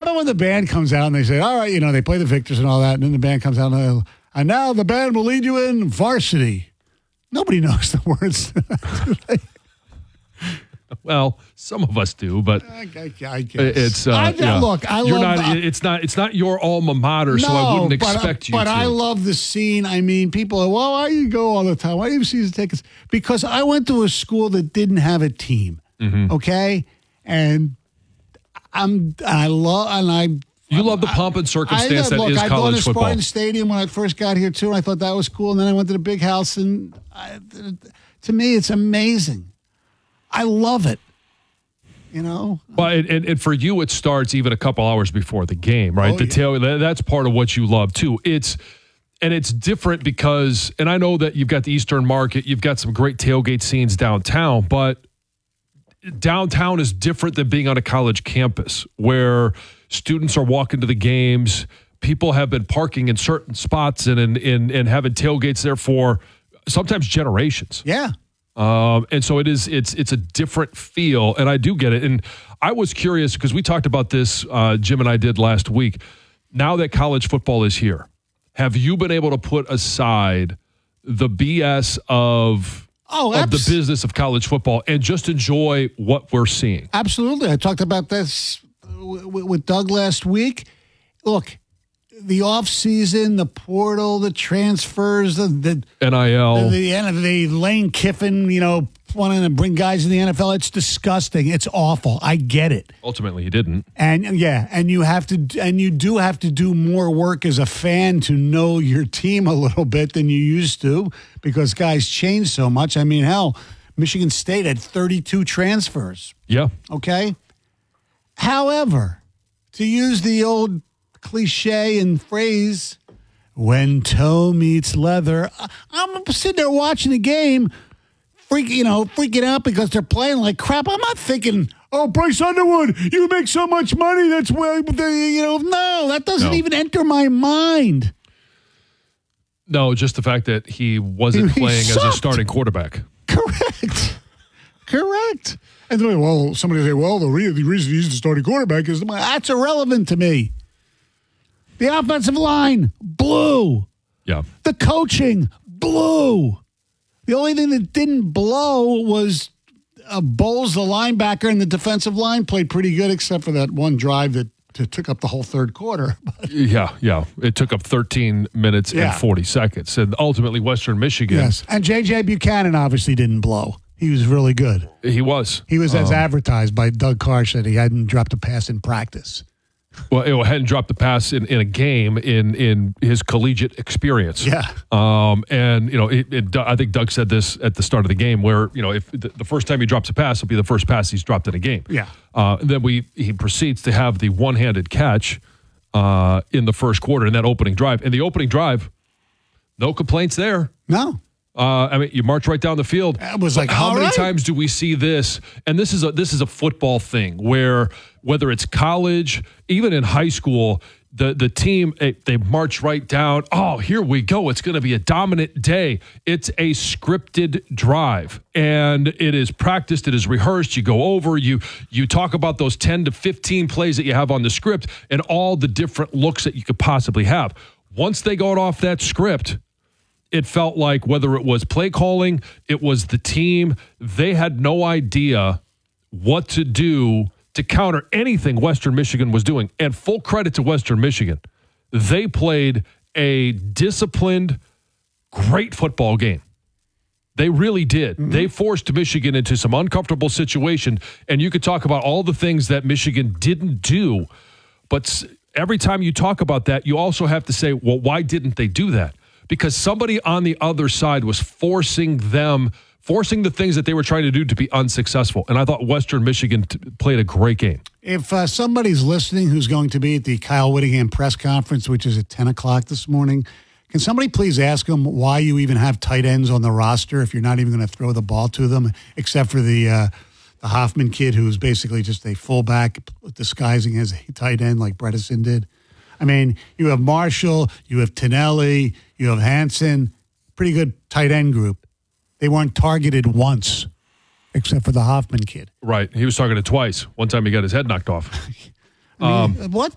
about when the band comes out and they say, all right, they play the victors and all that, and then the band comes out and now the band will lead you in Varsity. Nobody knows the words. Well, some of us do, but I guess. It's look. I love. It's not your alma mater, so I wouldn't expect you. But to. I love the scene. I mean, people are, well, why do you go all the time? Why do you season tickets? Because I went to a school that didn't have a team. Mm-hmm. Okay, and I love the pomp and circumstance that is college football. I've gone to Spartan Stadium when I first got here too, and I thought that was cool. And then I went to the big house, and to me, it's amazing. I love it. Well, and for you, it starts even a couple hours before the game, right? That's part of what you love too. It's different because, and I know that you've got the Eastern Market, you've got some great tailgate scenes downtown, but downtown is different than being on a college campus where students are walking to the games. People have been parking in certain spots and having tailgates there for sometimes generations. Yeah. And so it's a different feel, and I do get it. And I was curious because we talked about this, Jim and I did last week. Now that college football is here, have you been able to put aside the BS of the business of college football and just enjoy what we're seeing? Absolutely. I talked about this with Doug last week. Look, the offseason, the portal, the transfers, the NIL, the Lane Kiffin, wanting to bring guys in the NFL. It's disgusting. It's awful. I get it. Ultimately, he didn't. And you do have to do more work as a fan to know your team a little bit than you used to because guys change so much. I mean, hell, Michigan State had 32 transfers. Yeah. Okay. However, to use the old cliche and phrase, when toe meets leather, I'm sitting there watching the game, freaking out because they're playing like crap. I'm not thinking, oh, Bryce Underwood, you make so much money. That's where, no, that doesn't even enter my mind. No, just the fact that he wasn't playing as a starting quarterback. Correct. And then, somebody say, the reason he's the starting quarterback is that's irrelevant to me. The offensive line blew. Yeah. The coaching blew. The only thing that didn't blow was Bowles, the linebacker, and the defensive line played pretty good, except for that one drive that took up the whole third quarter. Yeah. It took up 13 minutes and 40 seconds. And ultimately, Western Michigan. Yes. And J.J. Buchanan obviously didn't blow. He was really good. He was. He was as advertised by Doug Carr, said he hadn't dropped a pass in practice. Well, it hadn't dropped the pass in a game in his collegiate experience. Yeah. And I think Doug said this at the start of the game, where if the first time he drops a pass will be the first pass he's dropped in a game. Yeah. Then he proceeds to have the one-handed catch in the first quarter in that opening drive. And the opening drive, no complaints there. No. You march right down the field. It was like, how many times do we see this? And this is a football thing where whether it's college, even in high school, the team, they march right down. Oh, here we go. It's going to be a dominant day. It's a scripted drive, and it is practiced. It is rehearsed. You go over. You talk about those 10 to 15 plays that you have on the script and all the different looks that you could possibly have. Once they got off that script, it felt like whether it was play calling, it was the team, they had no idea what to do to counter anything Western Michigan was doing. And full credit to Western Michigan. They played a disciplined, great football game. They really did. Mm-hmm. They forced Michigan into some uncomfortable situation, and you could talk about all the things that Michigan didn't do, but every time you talk about that, you also have to say, well, why didn't they do that? Because somebody on the other side was forcing the things that they were trying to do to be unsuccessful. And I thought Western Michigan played a great game. If somebody's listening who's going to be at the Kyle Whittingham press conference, which is at 10 o'clock this morning, can somebody please ask them why you even have tight ends on the roster if you're not even going to throw the ball to them, except for the Hoffman kid who's basically just a fullback disguising as a tight end like Bredesen did? I mean, you have Marshall, you have Tonelli, you have Hansen, pretty good tight end group. They weren't targeted once, except for the Hoffman kid. Right. He was targeted twice. One time he got his head knocked off. I mean, what?